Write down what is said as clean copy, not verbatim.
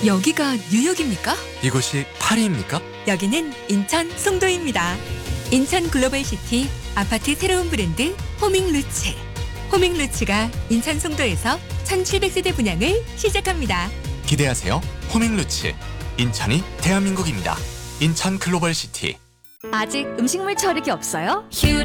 여기가 뉴욕입니까? 이곳이 파리입니까? 여기는 인천 송도입니다. 인천 글로벌시티 아파트 새로운 브랜드 호밍루츠. 호밍루츠가 인천 송도에서 1700세대 분양을 시작합니다. 기대하세요. 호밍루츠. 인천이 대한민국입니다. 인천 글로벌시티. 아직 음식물 처리기 없어요?